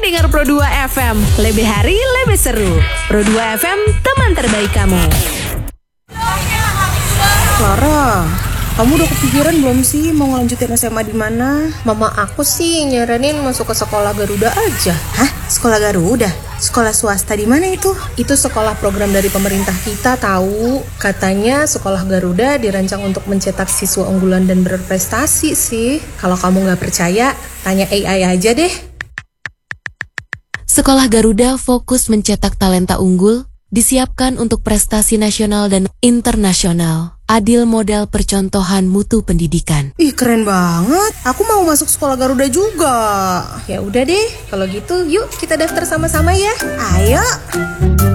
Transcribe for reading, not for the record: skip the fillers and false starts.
dengar Pro 2 FM. Lebih hari, lebih seru. Pro 2 FM, teman terbaik kamu. Clara, kamu udah kepikiran belum sih mau ngelanjutin SMA di mana? Mama aku sih nyaranin masuk ke sekolah Garuda aja. Hah? Sekolah Garuda? Sekolah swasta di mana itu? Itu sekolah program dari pemerintah kita tahu. Katanya sekolah Garuda dirancang untuk mencetak siswa unggulan dan berprestasi sih. Kalau kamu nggak percaya, tanya AI aja deh. Sekolah Garuda fokus mencetak talenta unggul, disiapkan untuk prestasi nasional dan internasional. Adil modal percontohan mutu pendidikan. Ih, keren banget. Aku mau masuk sekolah Garuda juga. Ya udah deh, kalau gitu yuk kita daftar sama-sama ya. Ayo.